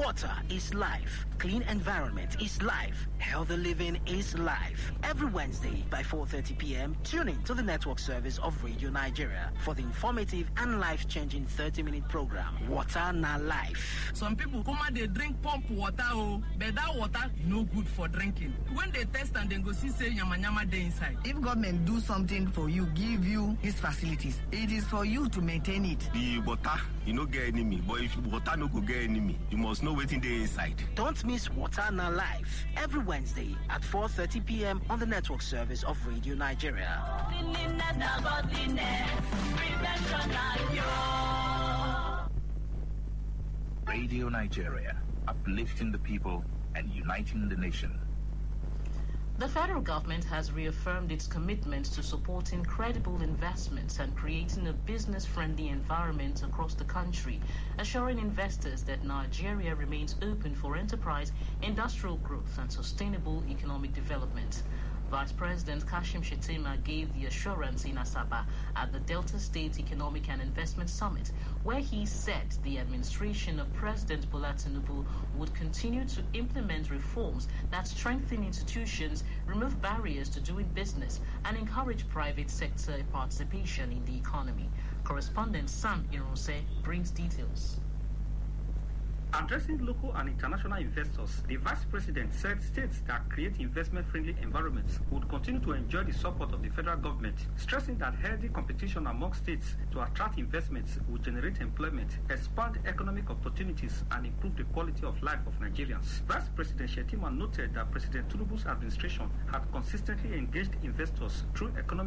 Water is life. Clean environment is life. Healthy living is life. Every Wednesday by 4:30 p.m., tune in to the network service of Radio Nigeria for the informative and life-changing 30-minute program, Water Na Life. Some people come and they drink pump water, but that water no good for drinking. When they test and they go see say yama dey inside. If government do something for you, give you these facilities, it is for you to maintain it. The water, you no get enemy, but if water no go get enemy, you must know what's inside. Don't miss Water Na Life every Wednesday at 4:30 p.m. on the network service of Radio Nigeria. Radio Nigeria, uplifting the people and uniting the nation. The federal government has reaffirmed its commitment to supporting credible investments and creating a business-friendly environment across the country, assuring investors that Nigeria remains open for enterprise, industrial growth, and sustainable economic development. Vice President Kashim Shettima gave the assurance in Asaba at the Delta State Economic and Investment Summit, where he said the administration of President Bola Tinubu would continue to implement reforms that strengthen institutions, remove barriers to doing business, and encourage private sector participation in the economy. Correspondent Sam Irunse brings details. Addressing local and international investors, the Vice President said states that create investment-friendly environments would continue to enjoy the support of the federal government, stressing that healthy competition among states to attract investments will generate employment, expand economic opportunities, and improve the quality of life of Nigerians. Vice President Shettima noted that President Tinubu's administration had consistently engaged investors through economic